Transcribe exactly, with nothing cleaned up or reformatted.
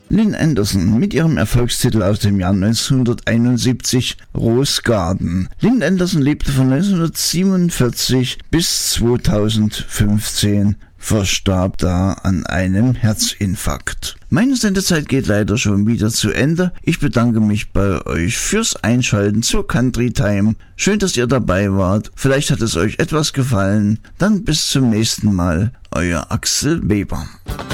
Lynn Anderson mit ihrem Erfolgstitel aus dem Jahr neunzehnhunderteinundsiebzig Rose Garden. Lynn Anderson lebte von neunzehnhundertsiebenundvierzig bis zweitausendfünfzehn, verstarb da an einem Herzinfarkt. Meine Sendezeit geht leider schon wieder zu Ende. Ich bedanke mich bei euch fürs Einschalten zur Country Time. Schön, dass ihr dabei wart. Vielleicht hat es euch etwas gefallen. Dann bis zum nächsten Mal. Euer Axel Weber.